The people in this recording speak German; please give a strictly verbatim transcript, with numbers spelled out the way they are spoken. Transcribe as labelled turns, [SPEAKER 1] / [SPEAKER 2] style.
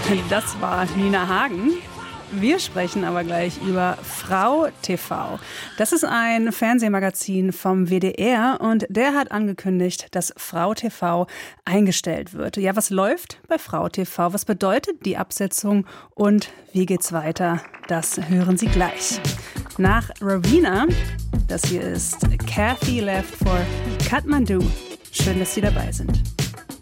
[SPEAKER 1] Das war Nina Hagen. Wir sprechen aber gleich über Frau T V. Das ist ein Fernsehmagazin vom W D R und der hat angekündigt, dass Frau T V eingestellt wird. Ja, was läuft bei Frau T V? Was bedeutet die Absetzung und wie geht's weiter? Das hören Sie gleich. Nach Raveena, das hier ist Kathy Left for Kathmandu. Schön, dass Sie dabei sind.